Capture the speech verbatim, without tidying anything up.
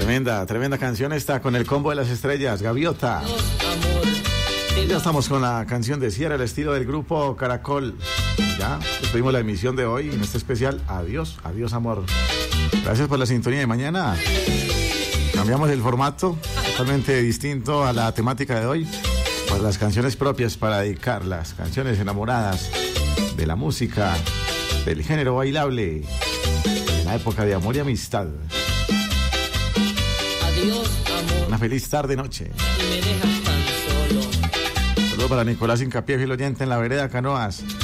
Tremenda, tremenda canción esta con el combo de las estrellas, Gaviota. Ya estamos con la canción de cierre, el estilo del grupo Caracol. Ya despedimos la emisión de hoy en este especial. Adiós, adiós amor. Gracias por la sintonía de mañana. Cambiamos el formato, totalmente distinto a la temática de hoy. Pues las canciones propias para dedicar, las canciones enamoradas de la música, del género bailable, en la época de amor y amistad. Adiós, amor. Una feliz tarde, noche. Y me dejas tan solo. Saludos para Nicolás Incapié, fiel oyente en la vereda Canoas.